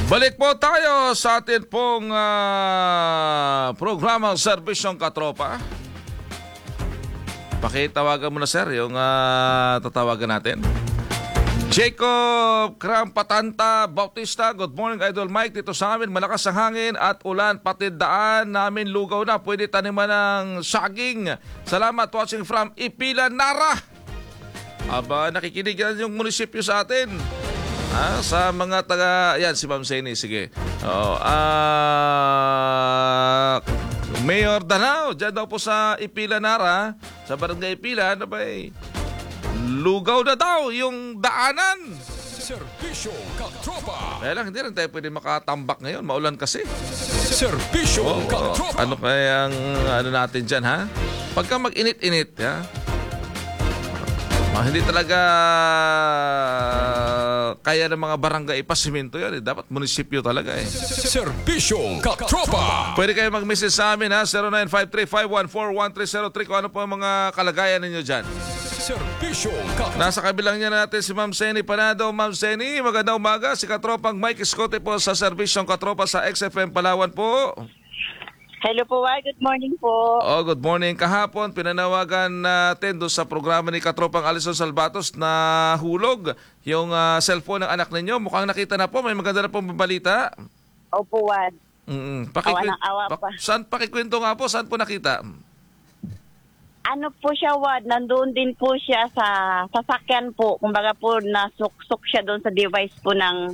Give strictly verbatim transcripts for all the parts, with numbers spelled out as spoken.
Balik po tayo sa atin pong uh, programang Serbisyong Katropa. Pakitawagan mo na sir yung uh, tatawagan natin. Jacob Krampatanta Bautista, good morning Idol Mike. Dito sa amin malakas ang hangin at ulan, pati daan namin lugaw na. Pwede taniman ng saging. Salamat, watching from Ipila, Nara. Aba, nakikinig yan yung munisipyo sa atin. Ah, sa mga taga... Yan, si Ma'am Seni, sige. Oh, ah... Mayor Danao, dyan daw po sa Ipila, Nara. Sa barangay Ipila, ano ba eh? Lugaw na daw yung daanan. Servisyo Katropa. Kaya lang, hindi rin tayo pwede makatambak ngayon. Maulan kasi. Servisyo Oh, oh. Katropa. Ano kaya ang ano natin dyan, ha? Pagka mag-init-init, ha? Ah, hindi talaga kaya ng mga barangay ipasiminto yan. Eh. Dapat munisipyo talaga eh. Servisyo Katropa. Pwede kayo mag-message sa amin ha. zero nine five three five one four one three zero three kung ano po ang mga kalagayan ninyo dyan. Servisyo Katropa. Nasa kabilang niya natin si Ma'am Seni Panado. Ma'am Seni, magandang umaga. Si Katropang Mike Escote po sa Serbisyong Katropa sa X F M Palawan po. Hello po, Wai. Good morning po. Oh, good morning. Kahapon, pinanawagan natin doon sa programa ni Katropang Alison Salvatos na hulog yung uh, cellphone ng anak ninyo. Mukhang nakita na po. May maganda na pong balita. Opo, Wad. Mm-mm. Awa Pakikwin- ng awa pa- pa. Saan pakikwento nga po? Saan po nakita? Ano po siya, Wad? Nandoon din po siya sa sasakyan po. Kumbaga po, nasuksok siya doon sa device po ng,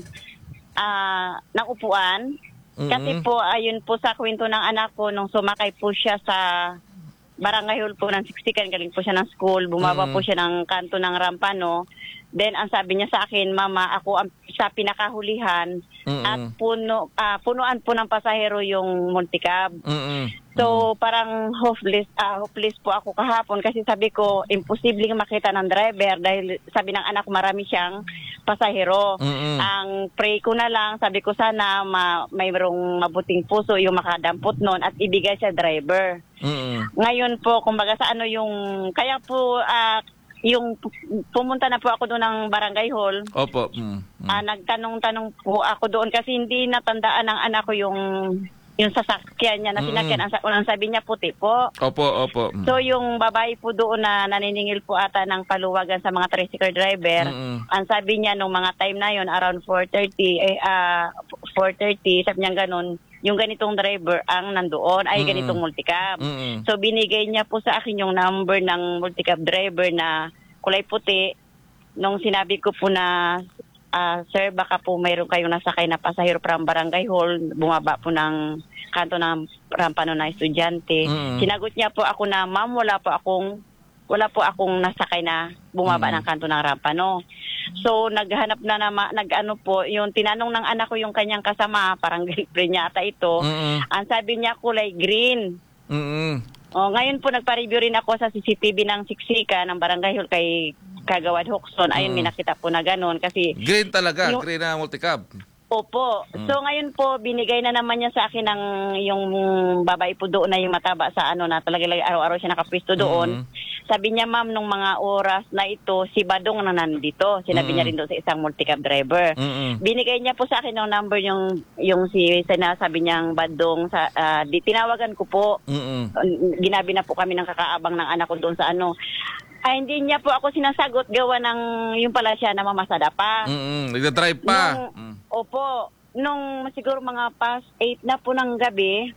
ah, ng upuan. Kasi Mm-mm. po, ayun po sa kwento ng anak ko, nung sumakay po siya sa barangay hall po ng Siksikan, galing po siya ng school, bumaba Mm. po siya ng kanto ng rampa, no? Then, ang sabi niya sa akin, Mama, ako ang sa pinakahulihan Mm-mm. at puno, ah, punuan po ng pasahero yung multicab. Mm-mm. So, parang hopeless, ah, hopeless po ako kahapon kasi sabi ko, imposibleng makita ng driver dahil sabi ng anak ko marami siyang pasahero. Mm-mm. Ang pray ko na lang, sabi ko sana ma mayroong mabuting puso yung makadampot nun at ibigay sa driver. Mm-mm. Ngayon po, kumbaga sa ano yung, kaya po, ah, yung pu- pumunta na po ako doon ng barangay hall. Opo. Mm. Mm. Ah, nagtanong-tanong po ako doon kasi hindi natandaan ng anak ko yung yung sasakyan niya na Mm-mm. sinakyan. Ang, sa- ang sabi niya puti po. Opo, opo. Mm. So yung babae po doon na naniningil po ata ng paluwagan sa mga tricycle driver, Mm-mm. ang sabi niya nung mga time na yon around four thirty, eh, ah, four thirty, sabi niya ganun, yung ganitong driver ang nandoon, ay Mm-mm. ganitong multicab. Mm-mm. So binigay niya po sa akin yung number ng multicab driver na kulay puti. Nung sinabi ko po na, ah, sir, baka po mayroon kayong nasakay na pasahero from barangay hall, bumaba po ng kanto ng rampa no na estudyante. Mm. Sinagot niya po ako na, ma'am, wala po akong wala po akong nasakay na bumaba Mm. ng kanto ng rampa no. So naghanap na nama, nag-ano po, yung tinanong ng anak ko yung kanyang kasama, parang girlfriend niya ata ito. Mm-mm. Ang sabi niya kulay green. Mm-mm. Oh, ngayon po nagpa-review rin ako sa C C T V ng Siksika ng barangay hall kay Kagawad Hoxton. Ayun, Mm. may nakita po na ganun kasi Green talaga. Yung- Green na multicab. opo. Mm. So ngayon po binigay na naman niya sa akin ng yung babae po doon na yung mataba sa ano na talaga lagi araw-araw siya nakapwesto doon. Mm. Sabi niya, ma'am, nung mga oras na ito si Badong na nandito. Sinabi Mm. niya rin doon sa isang multicab driver. Mm-mm. Binigay niya po sa akin ng number yung yung si sinasabi niyang Badong sa ah, di tinawagan ko po. Mm-mm. Ginabi na po kami ng kakaabang ng anak ko doon sa ano. Ay, hindi niya po ako sinasagot gawa ng yung pala siya na mamasada pa. Mm-mm. Nagda-drive pa. Nung, Mm. Opo, nung siguro mga past eight na po ng gabi,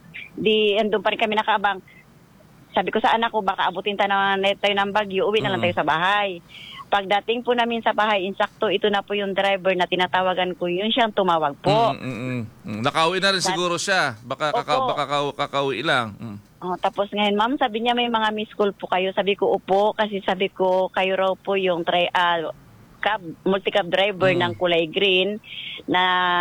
di andun pa rin kami nakaabang. Sabi ko sa anak ko, baka abutin tayo na tayo ng Bagyo, uwi na lang Mm. tayo sa bahay. Pagdating po namin sa bahay, insakto, ito na po yung driver na tinatawagan ko, yun siyang tumawag po. Mm, mm, mm, mm. Nakauwi na rin siguro siya. Baka, kaka, Opo. baka kaka- kakauwi lang. Mm. Oh, tapos ngayon, ma'am, sabi niya may mga miss call po kayo. Sabi ko, upo, kasi sabi ko, kayo raw po yung tri, ah, cab, multi-cab driver Mm. ng kulay green na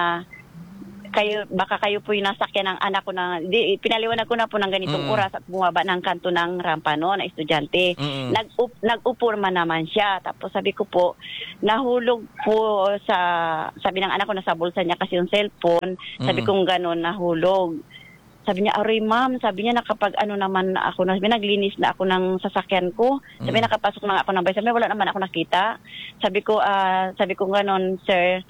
kayo, baka kayo po yung nasakyan ng anak ko na, di, pinaliwanag ko na po ng ganitong Mm. oras at bumaba ng kanto ng rampa no, na estudyante. Mm. Nag-up, nag-upo naman naman siya. Tapos sabi ko po, nahulog po sa, sabi ng anak ko, nasa bulsa niya kasi yung cellphone. Sabi Mm. kong gano'n, nahulog. Sabi niya, aray ma'am, sabi niya nakapag ano naman na ako, sabi naglinis na ako ng sasakyan ko. Sabi Mm. nakapasok na ako ng bahay. Sabi wala naman ako nakita. Sabi ko, ah, sabi ko ganon, sir,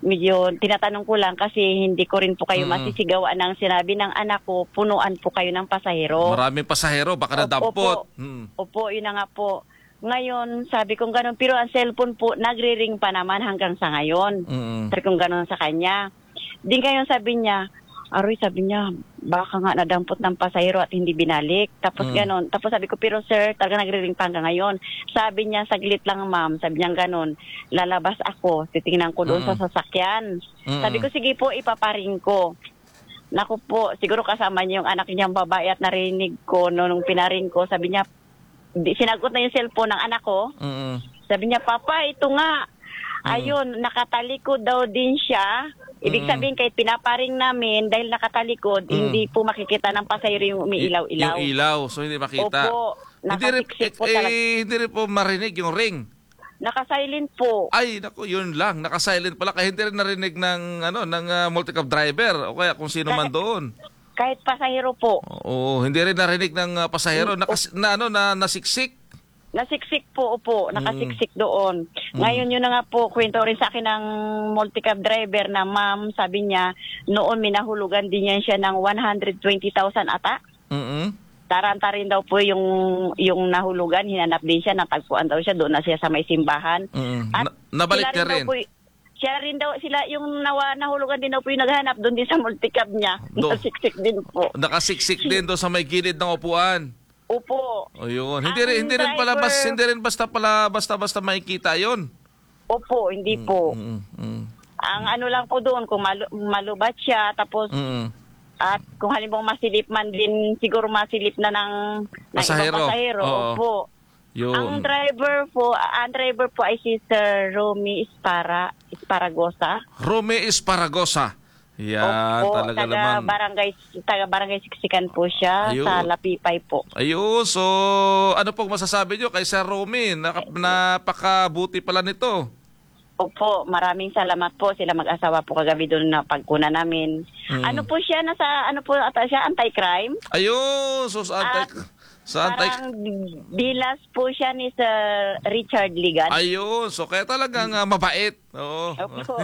medyo tinatanong ko lang kasi hindi ko rin po kayo Mm. masisigawan ng sinabi ng anak ko, punuan po kayo ng pasahero. Maraming pasahero, baka nadampot. Hmm. Opo, yun na nga po. Ngayon, sabi kong ganun, pero ang cellphone po, nagre-ring pa naman hanggang sa ngayon. Mm. Sabi kong ganun sa kanya. Di ngayon sabi niya, Aroy, sabi niya, baka nga nadampot ng pasahero at hindi binalik. Tapos Mm. ganun. Tapos sabi ko, pero sir, talaga nagre-ring pa hanggang ngayon. Sabi niya, saglit lang ma'am. Sabi niya ganun, lalabas ako. Titingnan ko doon Mm. sa sasakyan. Mm. Sabi ko, sige po, ipaparing ko. Naku po, siguro kasama niya yung anak niyang babae at narinig ko no, nung pinaring ko. Sabi niya, di, sinagot na yung cellphone ng anak ko. Mm. Sabi niya, Papa, ito nga. Ayun, nakatalikod daw din siya. Ibig Mm. sabihin, kahit pinaparing namin, dahil nakatalikod, Mm. hindi po makikita ng pasahero yung umiilaw-ilaw. Yung ilaw, so hindi makita. Opo, Hindi rin, nakasiksik po eh, talaga. hindi rin po marinig yung ring. Nakasilent po. Ay, naku, yun lang. Naka-silent pala. Kaya hindi rin narinig ng, ano, ng uh, multi-cab driver. O kaya kung sino man doon. Kahit pasahero po. Oo, hindi rin narinig ng uh, pasahero. Nakas, na, ano, na, nasiksik. Nasiksik po, opo. Nakasiksik Mm. doon. Ngayon yun na nga po, kwento rin sa akin ng multi-cab driver na ma'am, sabi niya, noon minahulugan din yan siya ng one hundred twenty thousand ata. Mm-mm. Taranta rin daw po yung yung nahulugan, hinanap din siya, natagpuan daw siya, doon na siya sa may simbahan. Mm. At Na- nabalik sila niya rin. daw po y- siya rin daw, sila, yung nawa, nahulugan din daw po yung naghanap doon din sa multicab niya. Do- Nasiksik din po. Nakasiksik din doon sa may gilid ng upuan. Opo. Ayun. Hindi Ang rin hindi rin pala bas, driver- hindi rin basta pala basta-basta makikita 'yon. Opo, hindi po. Mm. Mm. Ang ano lang po doon, kung malu- malubat siya, tapos Mm. at kung halimbawa masilip man din, siguro masilip na ng, ng Pasahero. ibang pasahero. Oo. Opo. Yun. Ang driver po, ang driver po ay si Sir Romy Ispara, Isparagosa. Rome Esparagosa. Yan, Opo, talaga taga naman. barangay, taga barangay Siksikan po siya, Ayun. sa Lapipay po. Ayun, so ano pong masasabi nyo kay Sir Romy? Naka- Napakabuti pala nito. Opo, maraming salamat po. Sila mag-asawa po kagabi doon na pagkuna namin. Mm. Ano po siya, nasa, ano po ata siya, anti-crime? Ayun, so sa At antay... Sa antay... Parang bilas po siya ni Sir Richard Ligan. Ayun, so kaya talagang ah, mabait. Oo. Opo.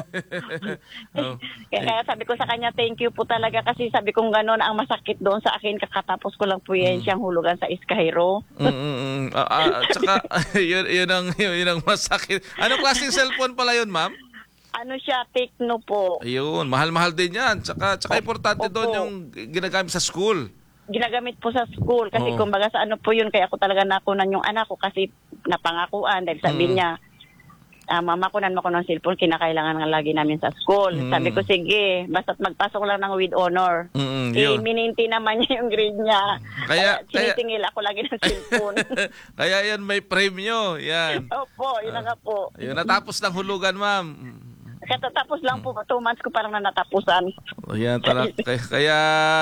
Oo. Kaya, kaya sabi ko sa kanya, thank you po talaga kasi sabi kong gano'n ang masakit doon sa akin. Kakatapos ko lang po yan siyang hulugan sa Iskahiro. Mm, mm, mm. Ah, ah, at saka, yun, yun, ang, yun, yun ang masakit. Anong klaseng cellphone pala yun, ma'am? Ano siya, Tecno po. Ayun, mahal-mahal din yan. Tsaka, tsaka importante Opo. doon yung ginagamit sa school. Ginagamit po sa school kasi Oo. kumbaga sa ano po yun, kaya ako talaga nakunan yung anak ko kasi napangakuan dahil sabi Mm. niya, ah, mama kunan mo ko ng cellphone, kinakailangan nga lagi namin sa school. Mm. Sabi ko, sige, basta't magpasok lang ng with honor. Mm, Eh, yun. mininti naman niya yung grade niya. Kaya- Kaya, sinisingil ako lagi ng cellphone. Kaya yan, may premyo. Yan. Opo, yun na nga po. Ayun, natapos ng hulugan, ma'am. Katatapos lang po, two months ko parang na natapusan. Ayan, talaga. Kaya, kaya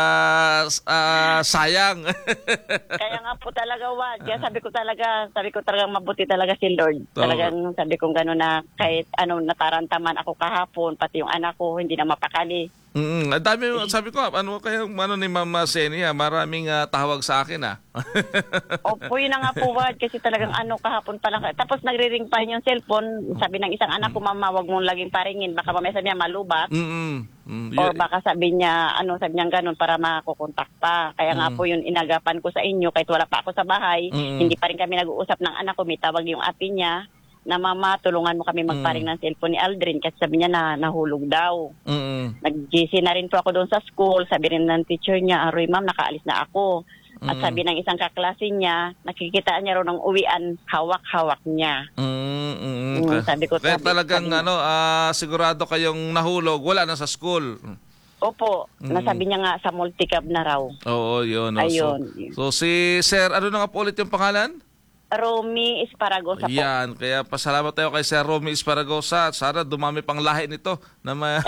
ah, sayang. Kaya nga po talaga, wag. Kaya sabi ko talaga, sabi ko talaga mabuti talaga si Lord. Oo. Talagang sabi ko gano'n na kahit ano natarantaman ako kahapon, pati yung anak ko hindi na mapakali. Mm, ang dami, sabi ko, ano kaya ano ni Mama Senia, maraming ah, tawag sa akin ah. Opo, yun na nga po, wag. Kasi talagang ano kahapon pa lang. Tapos nagre-ring pa rin yung cellphone. Sabi ng isang anak ko, mama, wag mong laging paringin. Baka mamaya sabi niya malubat. Mm. Mm, O yun- baka sabi niya, ano, sabi niya ganun para makukontak pa. Kaya nga Mm. po yun inagapan ko sa inyo kahit wala pa ako sa bahay. Mm. Hindi pa rin kami nag-uusap ng anak ko. May tawag yung ate niya na mama, tulungan mo kami magparing ng cellphone ni Aldrin kasi sabi niya na nahulog daw. Mm. Nag-G C na rin po ako doon sa school. Sabi rin ng teacher niya, Aroy ma'am, nakaalis na ako. At Mm. sabi ng isang kaklase niya, nakikita niya raw ng uwian, hawak-hawak niya. Mm, mm, Mm, Kaya- sabi ko, kaya sabi- talagang sabi- ano, ah, sigurado kayong nahulog, wala na sa school. Opo, Mm. nasabi niya nga sa multicab na raw. Oo, yun. oh. Ayun. So, so si Sir, ano na nga po ulit yung pangalan? Romy Esparagosa po. Yan, kaya pasalamat tayo kay Sir Romy Esparagosa. Sana dumami pang lahi nito na ma-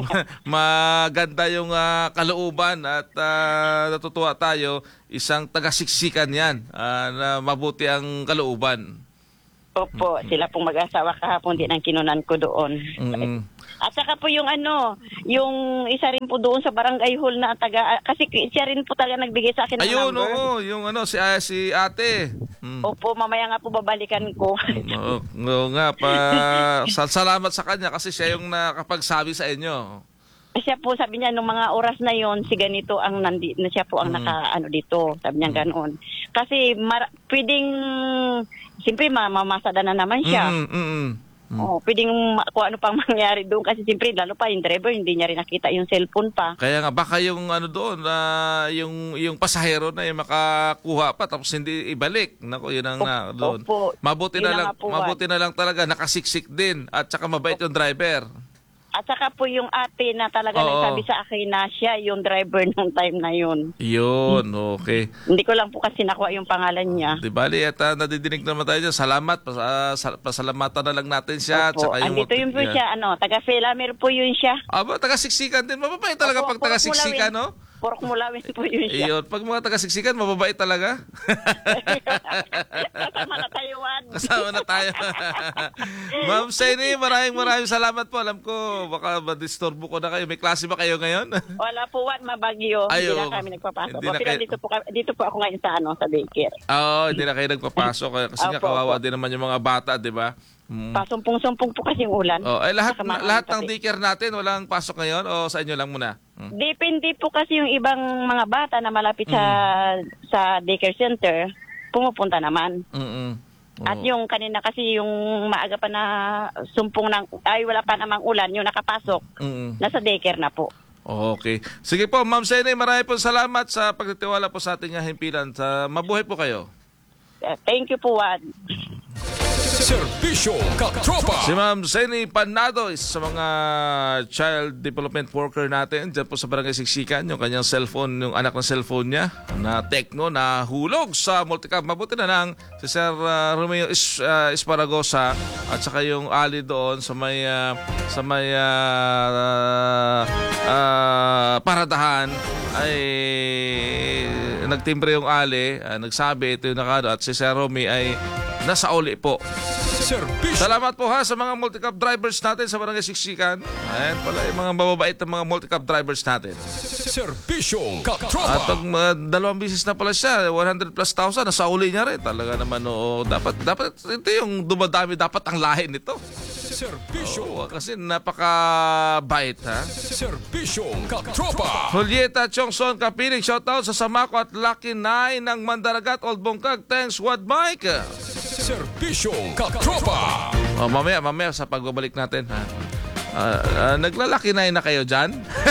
maganda yung ah, kalooban at ah, natutuwa tayo isang taga-siksikan yan ah, na mabuti ang kalooban. Opo, sila pong mag-asawa kahapon din ang kinunan ko doon. Mm-mm. At saka po yung ano, yung isa rin po doon sa barangay hall na taga, kasi siya rin po talaga nagbigay sa akin ng Ayun, number. oo, yung ano, si, ah, si ate. Mm. Opo, mamaya nga po babalikan ko. Oo, oo nga, pa, sal- salamat sa kanya kasi siya yung nakapagsabi sa inyo. Siya po, sabi niya, nung mga oras na yon si ganito ang nandi, na siya po ang Mm. naka, ano dito, sabi niya ganoon. Kasi mar- pwedeng, siyempre mamasada na naman siya. Mm, mm, mm. Oh, pwedeng ma- kung ano pang mangyari doon kasi siyempre lalo pa yung driver hindi niya rin nakita yung cellphone pa. Kaya nga baka yung ano doon na yung yung pasahero na yung makakuha pa tapos hindi ibalik. Nako, yun ang na doon. Opo. Mabuti Yun na na lang, nga po, mabuti na lang talaga nakasiksik din at saka mabait yung driver. At saka po yung ate na talaga Oo. nagsabi sa akin na siya yung driver nung time na yun. Yun, okay. Hindi ko lang po kasi nakuha yung pangalan niya. Di bali, at uh, nadidinig naman tayo dyan. Salamat. Pas, uh, sa- pasalamatan na lang natin siya. Opo. Tsaka yung, Andito yun po yan. siya, ano, taga-Felamer po yun siya. Aba, taga-siksikan din. Mababait talaga Opo, pag taga-siksikan, no? Purok Mulawin po yun siya. Iyon, pag mga taga-siksikan, mababait talaga. Kasama na tayo, Juan. Kasama na tayo. Ma'am Seni, maraming maraming salamat po. Alam ko, baka ma-disturbo ko na kayo. May klase ba kayo ngayon? Wala po, Juan, mabagyo. Ay, Hindi oo. na kami nagpapasok. Hindi O, na pero kayo- dito po, kami- dito po ako ngayon sa, ano, sa daycare. Oo, hindi na kayo nagpapasok. Kasi nga Opo, kawawa opo. din naman yung mga bata, di ba? Mm. Pasumpong-sumpong po kasi yung ulan. Oh, ay lahat Saka mga lahat ng pati. daycare natin walang pasok ngayon o sa inyo lang muna? Mm. Depende po kasi yung ibang mga bata na malapit sa sa daycare center, pumupunta naman. Mm. At yung kanina kasi yung maaga pa na sumpong ng, ay wala pa namang ulan, yung nakapasok, Mm. nasa daycare na po. Okay. Sige po, Ma'am Sene, marami po salamat sa pagtitiwala po sa ating ah, himpilan. Sa mabuhay po kayo. Uh, Thank you po, Juan. Serbisyo Katropa. Si Ma'am Seni Panado is sa mga child development worker natin dyan po sa Barangay Siksikan. Yung kanyang cellphone, yung anak ng cellphone niya na Tecno na hulog sa multicam. Mabuti na lang si Sir uh, Romeo Is, uh, Esparagosa at saka yung ali doon sa may uh, sa may uh, uh, paradahan ay nagtimbre yung ali, uh, nagsabi ito yung nakado at si Sir Romy ay nasa uli po. Serbisyo. Salamat po ha sa mga multicab drivers natin sa Barangay Siksikan. Ayan pala yung mga mababait na mga multicab drivers natin. Serbisyo At Katropa. pag uh, dalawang bisis na pala siya, one hundred plus thousand, nasa uli niya rin. Talaga naman, oo. Dapat, dapat, ito yung dumadami, dapat ang lahi nito. Serbisyo. Oo, kasi napaka-bait ha. Serbisyo Katropa. Julieta Chongson Kapiling, shoutout sa Samako at Lucky Nine ng Mandaragat, Old Bongkag. Thanks, Wad Mike. Serbisyo Katropa. Oh, mamaya, mamaya sa pagbabalik natin ha. Ah, ah, naglalaki na na kayo dyan?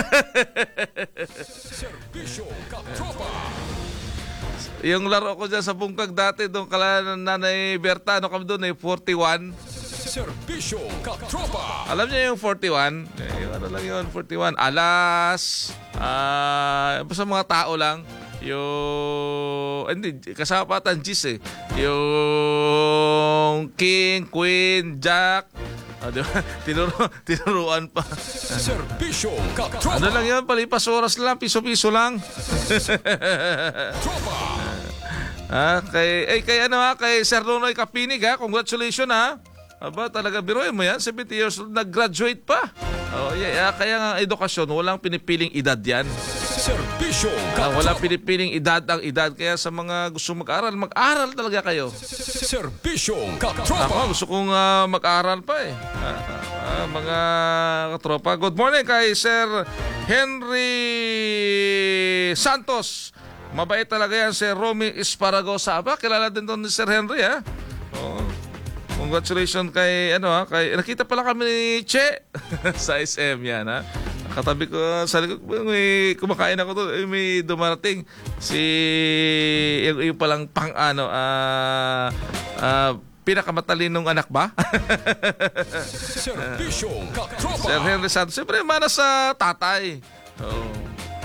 Serbisyo Katropa. Yung laro ko dyan sa Bungkag dati, doon kala Nanay Berta, ano kami doon eh, forty-one. Serbisyo Katropa. Alam niyo yung forty-one? Eh, yung ano lang yun, forty-one. Alas, ah, basta mga tao lang. Yung, hindi, kasama pa ata ang G's eh. Yung King, Queen, Jack. Ah, di ba? Tinuro, tinuruan pa. Serbisyo Katropa. Ano lang yun, palipas oras lang, piso-piso lang. Tropa. Ah, kay, eh, kay ano ha, kay Sir Nonoy Kapinig ha, congratulations ha. Aba, talaga biruin mo yan, seventy years old, nag-graduate pa. Oh, yeah, yeah, kaya nga edukasyon, walang pinipiling edad yan. Serbisyo Ah, walang Katropa. pinipiling edad ang edad, kaya sa mga gusto mag-aral, mag-aral talaga kayo. Serbisyo Ako, Katropa. gusto kong ah, mag-aral pa eh. Ah, ah, ah, mga katropa. Good morning kay Sir Henry Santos. Mabait talaga yan, Sir Romy Esparagosa. Aba, kilala din doon ni Sir Henry ha. Oh. Congratulations kay ano ha, kay nakita pala kami ni Che sa S M yan ha. Katabi ko sa likod, may kumakain ako doon, eh, may dumarating si yung, yung palang pang ano ah ah, pinakamatalinong anak ba? Serbisyo Katropa. Sir Henry Santos. Siyempre, mana sa tatay. Oo.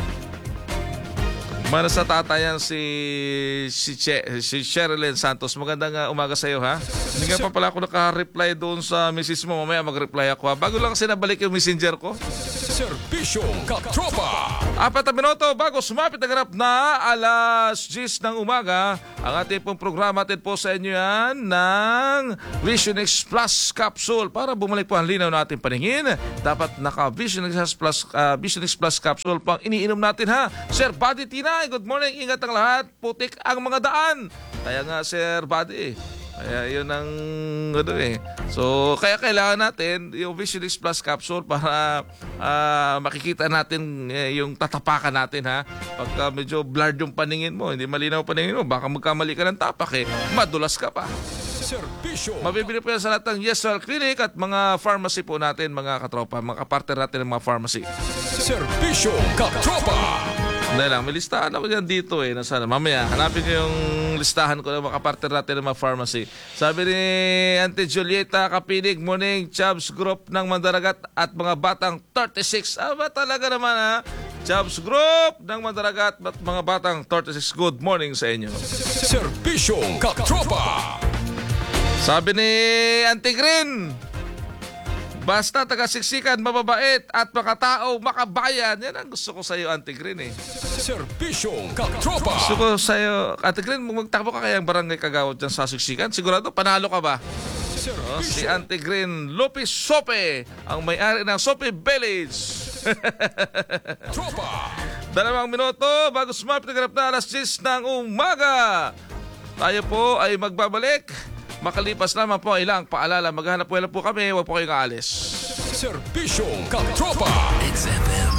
Mana sa tatay yan si si, che, si Sherilyn Santos. Magandang uh, umaga sa iyo ha. Hindi nga pa pala ako naka-reply doon sa misis mo. Mamaya mag-reply ako ha. Bago lang sinabalik yung messenger ko. Serbisyo Katropa. Apat na minuto bago sumapit ang ganap na alas diyes ng umaga, ang ating pong programa atin po sa inyo yan ng Vision X Plus Capsule. Para bumalik po ang linaw na ating paningin, dapat naka Vision X Plus, uh, Vision X Plus Capsule pang iniinom natin ha. Sir Buddy Tinay, good morning, ingat ang lahat, putik ang mga daan. Kaya nga Sir Buddy, kaya yun ang ano eh. So kaya kailangan natin yung Vision X Plus Capsule para uh, makikita natin eh, yung tatapakan natin ha. Pagka medyo blurred yung paningin mo, hindi malinaw paningin mo, baka magkamali ka ng tapak eh, madulas ka pa. Serbisyo. Mabibili po yan sa lahat ng Yeswell Clinic at mga pharmacy po natin, mga katropa, mga kapartner natin ng mga pharmacy. Serbisyo Katropa. Dahil lang, may listahan ako dyan dito eh. Nasaan? Mamaya, hanapin ko yung listahan ko ng mga kapartner natin ng mga pharmacy. Sabi ni Auntie Julieta Kapinig, morning, Chubbs Group ng Mandaragat at mga batang thirty-six. Ah, ba talaga naman ha? Chubbs Group ng Mandaragat at mga batang thirty-six. Good morning sa inyo. Serbisyo Katropa. Sabi ni Auntie Green, basta taga-siksikan, mababait at makatao, makabayan. Yan ang gusto ko sa iyo, Auntie Green eh. Serbisyo Katropa. Gusto ko sa iyo, Auntie Green, magtakbo ka kayang barangay Kagawad dyan sa siksikan. Sigurado, panalo ka ba? Oh, si Auntie Green Lupis Sope, ang may-ari ng Sope Village. Tropa. Dalawang minuto bago sumapit ang ganap na alas diyes ng umaga. Tayo po ay magbabalik. Makalipas naman po ilang paalala. Maghanap po po kami. Huwag po kayong aalis. Serbisyo Katropa. X F M.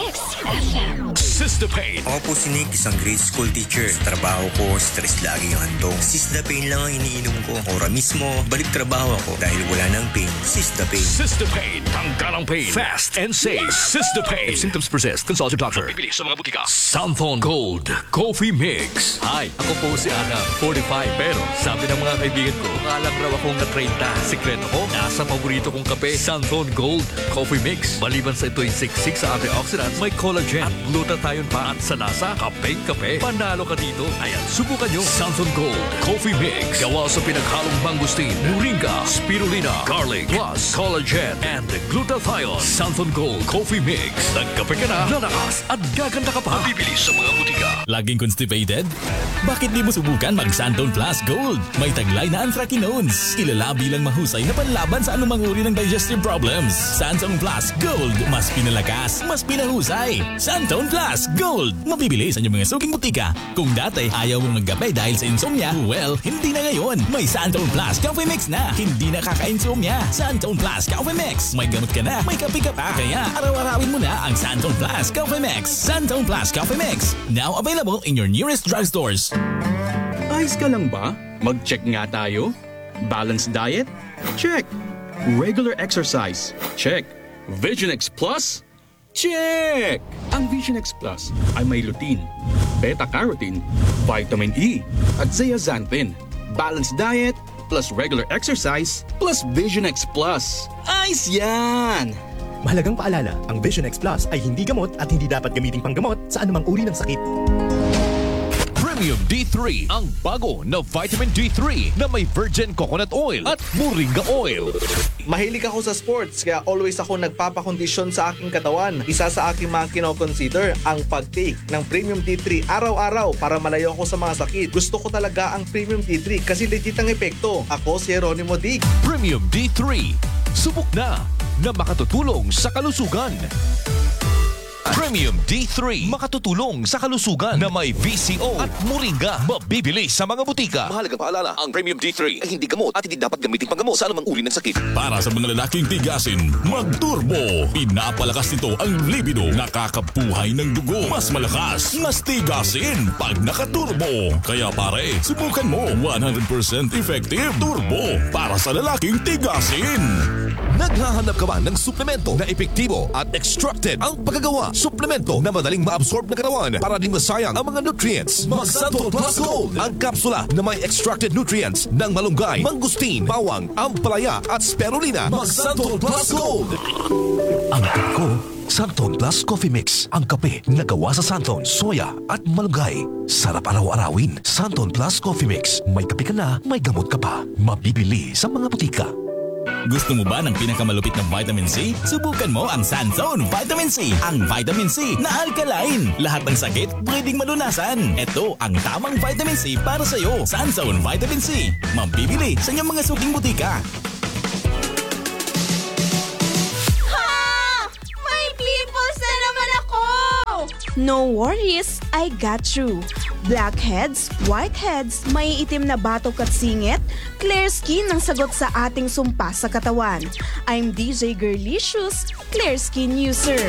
Sistapain. Ako po si Nick, isang grade school teacher. Sa trabaho ko, stress lagi ang handong. Sistapain lang ang iniinom ko. Ora mismo, balik trabaho ako dahil wala nang pain. Sistapain. Sistapain. Tanggal ang pain. Fast and safe. Sistapain. If symptoms persist, consult your doctor. Bibili sa mga butika. Santhon Gold Coffee Mix. Hi, ako po si Ana, forty-five. Pero sabi ng mga kaibigan ko, kalang raw akong na thirty. Sekreto ko, nasa paborito kong kape, Santhon Gold Coffee Mix. Maliban sa ito'y siksik sa antioxidants, may collagen at glutathione pa at sa lasa, kapeng-kape. Panalo ka dito. Ayan, subukan nyo. Santhon Gold Coffee Mix. Gawa sa pinaghalong mangustin, moringa, spirulina, garlic, plus collagen and glutathione. Santhon Gold Coffee Mix. Nagkape ka na, lalakas at gaganda ka pa. Bibili sa mga butika. Laging constipated? Bakit di mo subukan mag Santhon Plus Gold? May taglay na anthracinones. Kilala bilang mahusay na panlaban sa anumang uri ng digestive problems. Santhon Plus Gold. Mas pinalakas, mas pinahusay. Santhon Plus Gold. Mabibili sa inyong mga suking butika. Kung dati ayaw mong magkape dahil sa insomnia, well, hindi na ngayon. May Santhon Plus Coffee Mix na. Hindi na kaka-insomnia. Santhon Plus Coffee Mix. May gamot ka na, may kape ka pa. Kaya araw-arawin mo na ang Santhon Plus Coffee Mix. Santhon Plus Coffee Mix. Now available in your nearest drugstores. Ayos ka lang ba? Mag-check nga tayo. Balanced diet? Check. Regular exercise? Check. Vision X Plus? Check! Ang Vision X Plus ay may lutein, beta-carotene, vitamin E, at zeaxanthin. Balanced diet plus regular exercise plus Vision X Plus. Ayos yan! Mahalagang paalala, ang Vision X Plus ay hindi gamot at hindi dapat gamiting panggamot sa anumang uri ng sakit. Premium D three, ang bago na vitamin D three na may virgin coconut oil at moringa oil. Mahilig ako sa sports kaya always ako nagpapakondisyon sa aking katawan. Isa sa aking mga kinoconsider ang pag-take ng Premium D three araw-araw para malayo ako sa mga sakit. Gusto ko talaga ang Premium D three kasi legit ang epekto. Ako si Jeronimo Dig. Premium D three, subok na na makatutulong sa kalusugan. Premium D three, makatutulong sa kalusugan na may V C O at moringa. Mabibili sa mga butika. Mahalagang paalala, ang Premium D three ay hindi gamot at hindi dapat gamitin panggamot sa anumang uri ng sakit. Para sa mga lalaking tigasin, mag-turbo. Pinapalakas nito ang libido. Nakakabuhay ng dugo. Mas malakas, mas tigasin pag nakaturbo. Kaya pare, subukan mo. one hundred percent effective turbo para sa lalaking tigasin. Naghahanap ka ba ng suplemento na epektibo at extracted ang pagkagawa? Suplemento na madaling ma-absorb ng katawan para di masayang ang mga nutrients. Mag-Santhon Plus Gold, ang kapsula na may extracted nutrients ng malunggay, mangustin, bawang, ampalaya at spirulina. Mag-Santhon Plus Gold. Ang kape ko, Santhon Plus Coffee Mix. Ang kape na gawa sa Santhon, soya at malunggay. Sarap araw-arawin. Santhon Plus Coffee Mix. May kape ka na, may gamot ka pa. Mabibili sa mga butika. Gusto mo ba ng pinakamalupit na vitamin C? Subukan mo ang Sunzone Vitamin C. Ang vitamin C na alkaline. Lahat ng sakit pwedeng malunasan. Ito ang tamang vitamin C para sa iyo. Sunzone Vitamin C. Mabibili sa inyong mga suking butika. No worries, I got you. Blackheads, whiteheads, may itim na batok at singit, clear skin ang sagot sa ating sumpa sa katawan. I'm D J Girlicious, clear skin user.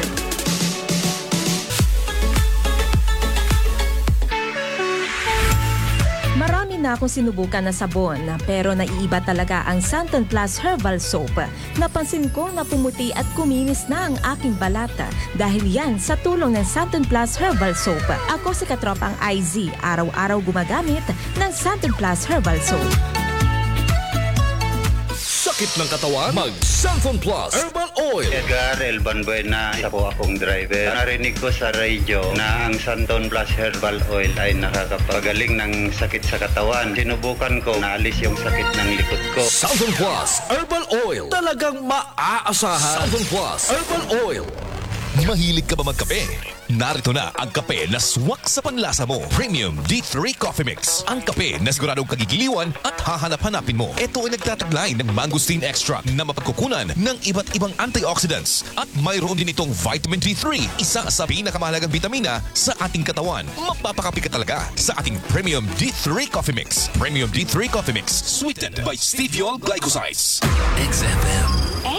Marami na akong sinubukan na sabon, pero naiiba talaga ang Santon Plus Herbal Soap. Napansin ko na pumuti at kuminis na ang aking balata dahil yan sa tulong ng Santon Plus Herbal Soap. Ako si Katropang I Z, araw-araw gumagamit ng Santon Plus Herbal Soap. Sakit ng katawan? Mag Santon Plus Herbal Oil. Edgar Elban Buena, isa po akong driver. Narinig ko sa radio na ang Santon Plus Herbal Oil ay nakakapagaling ng sakit sa katawan. Sinubukan ko, naalis yung sakit ng likod ko. Santon Plus Herbal Oil. Talagang maaasahan. Santon Plus Herbal Oil. Mahilig ka ba magkape? Narito na ang kape na swak sa panlasa mo. Premium D three Coffee Mix. Ang kape na siguradong kagigiliwan at hahanap-hanapin mo. Ito ay nagtataglay ng mangosteen extract na mapagkukunan ng iba't ibang antioxidants. At mayroon din itong vitamin D three, isa sa pinakamahalagang vitamina sa ating katawan. Magpapakape ka talaga sa ating Premium D three Coffee Mix. Premium D three Coffee Mix. Sweetened by stevia glycosides. X F M.